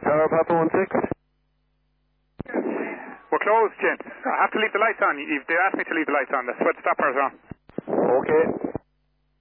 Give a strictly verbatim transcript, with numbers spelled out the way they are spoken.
Tower Papa one six. We're closed, gents. I have to leave the lights on. You- They asked me to leave the lights on. That's what stoppers on. Okay.